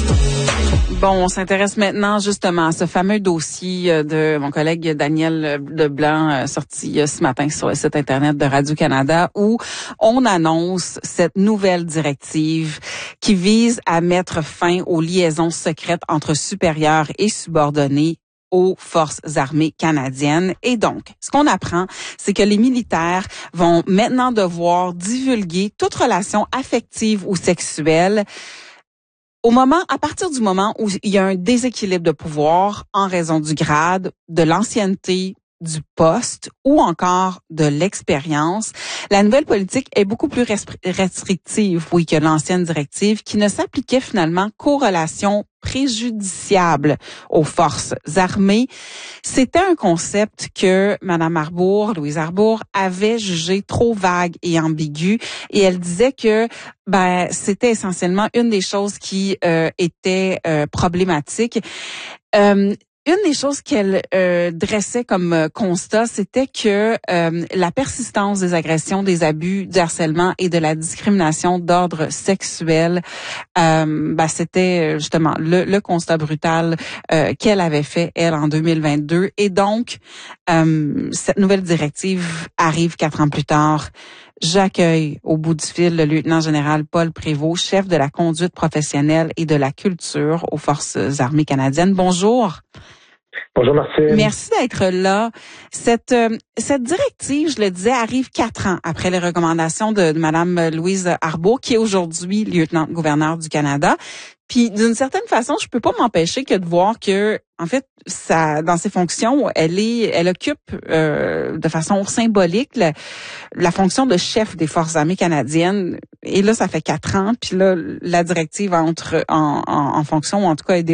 Bon, on s'intéresse maintenant justement à ce fameux dossier de mon collègue Daniel Leblanc sorti ce matin sur le site Internet de Radio-Canada où on annonce cette nouvelle directive qui vise à mettre fin aux liaisons secrètes entre supérieurs et subordonnés aux forces armées canadiennes. Et donc, ce qu'on apprend, c'est que les militaires vont maintenant devoir divulguer toute relation affective ou sexuelle à partir du moment où il y a un déséquilibre de pouvoir en raison du grade, de l'ancienneté du poste ou encore de l'expérience, la nouvelle politique est beaucoup plus restrictive, que l'ancienne directive qui ne s'appliquait finalement qu'aux relations préjudiciables aux forces armées. C'était un concept que Mme Louise Arbour, avait jugé trop vague et ambigu et elle disait que c'était essentiellement une des choses qui était problématique. Une des choses qu'elle dressait comme constat, c'était que la persistance des agressions, des abus, du harcèlement et de la discrimination d'ordre sexuel, c'était justement le constat brutal qu'elle avait fait, elle, en 2022. Et donc, cette nouvelle directive arrive 4 ans plus tard. J'accueille au bout du fil le lieutenant-général Paul Prévost, chef de la conduite professionnelle et de la culture aux Forces armées canadiennes. Bonjour. Bonjour Martine. Merci d'être là. Cette directive, je le disais, arrive 4 ans après les recommandations de Mme Louise Arbour, qui est aujourd'hui lieutenant-gouverneur du Canada. Puis d'une certaine façon, je peux pas m'empêcher que de voir que, en fait, dans ses fonctions, elle occupe de façon symbolique la fonction de chef des Forces armées canadiennes. Et là, ça fait 4 ans. Puis là, la directive entre en fonction, ou en tout cas, est